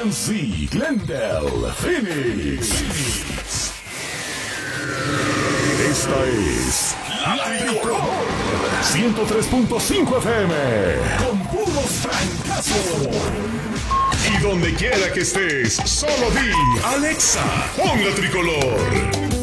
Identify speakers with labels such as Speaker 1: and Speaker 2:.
Speaker 1: PNC, Glendale, Phoenix. Esta es La Tricolor 103.5 FM con puros francazos. Y donde quiera que estés, solo di Alexa, pon La Tricolor.